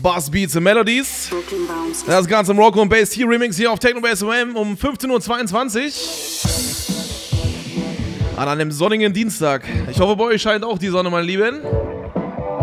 Bass Beats and Melodies. Das Ganze im Rock and Bass hier Remix hier auf Techno Bass FM um 15:22 Uhr. An einem sonnigen Dienstag. Ich hoffe, bei euch scheint auch die Sonne, meine Lieben.